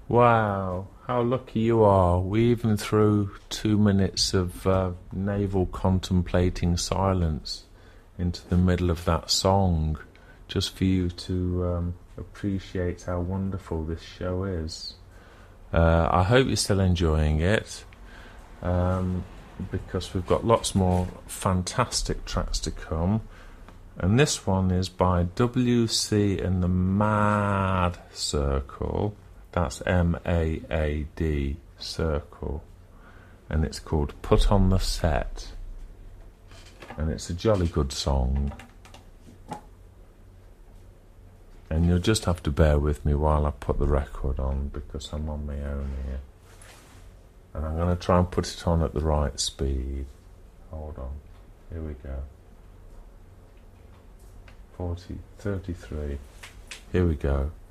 Wow, how lucky you are. We even threw 2 minutes of navel contemplating silence into the middle of that song just for you to appreciate how wonderful this show is. I hope you're still enjoying it because we've got lots more fantastic tracks to come. And this one is by WC and the Mad Circle. That's MAAD Circle. And it's called Put on the Set. And it's a jolly good song. And you'll just have to bear with me while I put the record on because I'm on my own here. And I'm going to try and put it on at the right speed. Hold on. Here we go. 33. Here we go.